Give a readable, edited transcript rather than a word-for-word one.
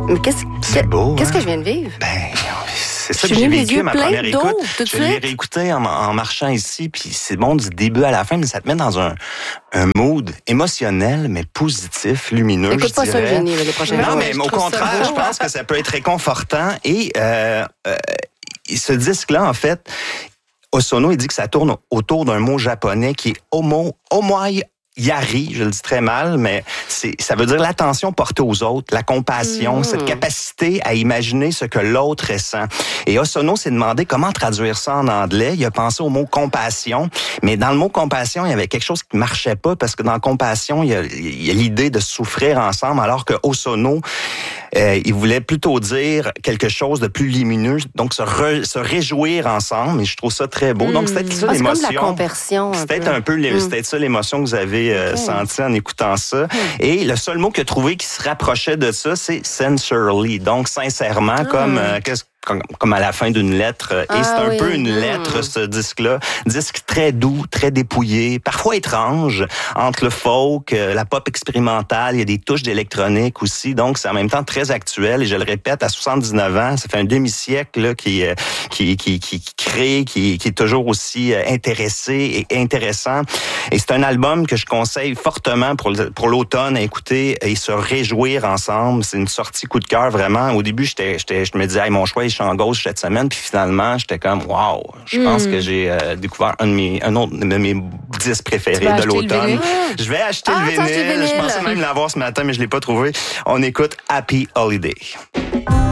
Mais qu'est-ce que je viens de vivre? C'est ça que j'ai vécu à ma première écoute. Je l'ai réécouté en marchant ici, puis c'est bon du début à la fin, mais ça te met dans un mood émotionnel, mais positif, lumineux, écoute pas ça, Eugénie, les prochaines Non, jours. mais au contraire, je pense que ça peut être réconfortant. Et ce disque-là, en fait, Hosono, il dit que ça tourne autour d'un mot japonais qui est omoi yari, je le dis très mal, mais ça veut dire l'attention portée aux autres, la compassion, cette capacité à imaginer ce que l'autre ressent. Et Hosono s'est demandé comment traduire ça en anglais. Il a pensé au mot compassion, mais dans le mot compassion, il y avait quelque chose qui marchait pas parce que dans compassion, il y a l'idée de souffrir ensemble, alors que Hosono, il voulait plutôt dire quelque chose de plus lumineux, donc se réjouir ensemble. Et je trouve ça très beau. Donc c'était ça l'émotion. C'est comme de la compersion. C'était peut-être ça l'émotion que vous avez senti en écoutant ça. Et le seul mot qu'il a trouvé qui se rapprochait de ça, c'est sincerely. Donc sincèrement, comme à la fin d'une lettre. Et c'est un peu une lettre, ce disque-là. Disque très doux, très dépouillé, parfois étrange, entre le folk, la pop expérimentale, il y a des touches d'électronique aussi, donc c'est en même temps très actuel. Et je le répète, à 79 ans, ça fait un demi-siècle là, qui crée, qui est toujours aussi intéressé et intéressant. Et c'est un album que je conseille fortement pour l'automne à écouter et se réjouir ensemble. C'est une sortie coup de cœur, vraiment. Au début, je me disais, hey, mon choix est champ gauche cette semaine, puis finalement, j'étais comme, wow, je pense que j'ai découvert un autre de mes disques préférés de l'automne. Je vais acheter le vinyle. Je pensais même l'avoir ce matin, mais je l'ai pas trouvé. On écoute Happy Holiday.